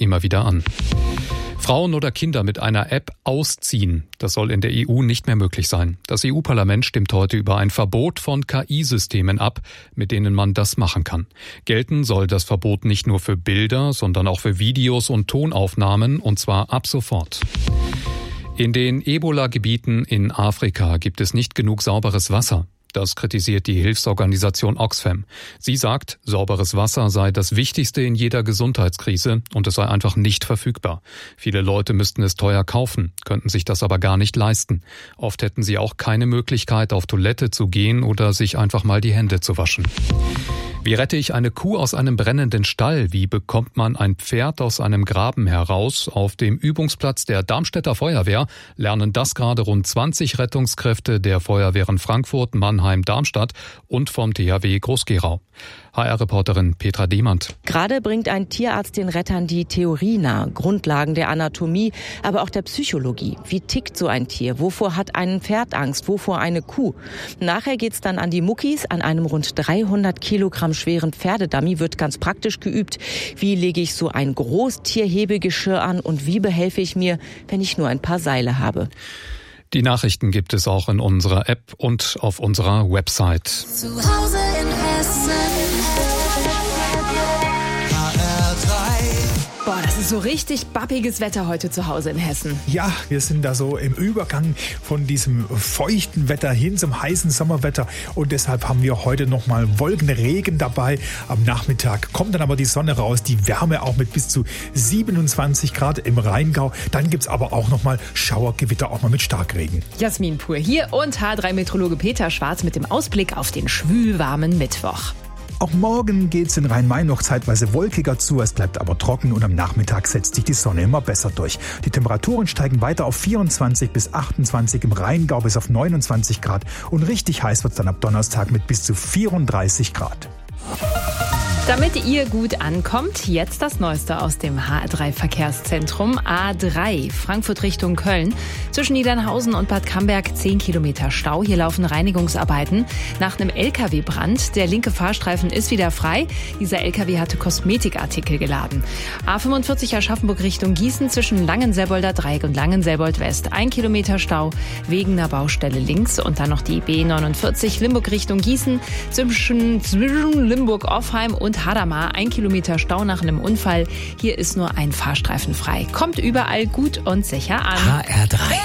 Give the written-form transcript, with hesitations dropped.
immer wieder an. Frauen oder Kinder mit einer App ausziehen. Das soll in der EU nicht mehr möglich sein. Das EU-Parlament stimmt heute über ein Verbot von KI-Systemen ab, mit denen man das machen kann. Gelten soll das Verbot nicht nur für Bilder, sondern auch für Videos und Tonaufnahmen, und zwar ab sofort. In den Ebola-Gebieten in Afrika gibt es nicht genug sauberes Wasser. Das kritisiert die Hilfsorganisation Oxfam. Sie sagt, sauberes Wasser sei das Wichtigste in jeder Gesundheitskrise und es sei einfach nicht verfügbar. Viele Leute müssten es teuer kaufen, könnten sich das aber gar nicht leisten. Oft hätten sie auch keine Möglichkeit, auf Toilette zu gehen oder sich einfach mal die Hände zu waschen. Wie rette ich eine Kuh aus einem brennenden Stall? Wie bekommt man ein Pferd aus einem Graben heraus? Auf dem Übungsplatz der Darmstädter Feuerwehr lernen das gerade rund 20 Rettungskräfte der Feuerwehren Frankfurt, Mannheim, Darmstadt und vom THW Groß-Gerau. HR-Reporterin Petra Demand. Gerade bringt ein Tierarzt den Rettern die Theorie nahe, Grundlagen der Anatomie, aber auch der Psychologie. Wie tickt so ein Tier? Wovor hat ein Pferd Angst? Wovor eine Kuh? Nachher geht's dann an die Muckis. An einem rund 300 Kilogramm schweren Pferdedummy wird ganz praktisch geübt. Wie lege ich so ein Großtierhebegeschirr an und wie behelfe ich mir, wenn ich nur ein paar Seile habe? Die Nachrichten gibt es auch in unserer App und auf unserer Website. Zu Hause in Hessen. Boah, das ist so richtig babbiges Wetter heute zu Hause in Hessen. Ja, wir sind da so im Übergang von diesem feuchten Wetter hin zum heißen Sommerwetter und deshalb haben wir heute nochmal Wolkenregen dabei. Am Nachmittag kommt dann aber die Sonne raus, die Wärme auch mit bis zu 27 Grad im Rheingau. Dann gibt's aber auch nochmal Schauergewitter, auch mal mit Starkregen. Jasmin Pur hier und H3-Meteorologe Peter Schwarz mit dem Ausblick auf den schwülwarmen Mittwoch. Auch morgen geht's in Rhein-Main noch zeitweise wolkiger zu, es bleibt aber trocken und am Nachmittag setzt sich die Sonne immer besser durch. Die Temperaturen steigen weiter auf 24 bis 28, im Rheingau bis auf 29 Grad und richtig heiß wird's dann ab Donnerstag mit bis zu 34 Grad. Damit ihr gut ankommt, jetzt das Neueste aus dem HR3-Verkehrszentrum. A3, Frankfurt Richtung Köln. Zwischen Niedernhausen und Bad Camberg 10 Kilometer Stau. Hier laufen Reinigungsarbeiten nach einem LKW-Brand. Der linke Fahrstreifen ist wieder frei. Dieser LKW hatte Kosmetikartikel geladen. A45 Aschaffenburg Richtung Gießen zwischen Langenselbolder Dreieck und Langenselbold West. 1 Kilometer Stau wegen einer Baustelle links. Und dann noch die B49 Limburg Richtung Gießen zwischen Limburg-Offheim und Hadamar. 1 Kilometer Stau nach einem Unfall. Hier ist nur ein Fahrstreifen frei. Kommt überall gut und sicher an. HR3.